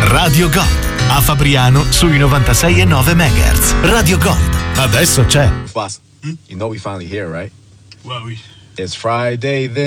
Radio Gold. A Fabriano sui 96,9 MHz. Radio Gold. Adesso c'è. Boss, you know we finally here, right? Well, It's Friday then.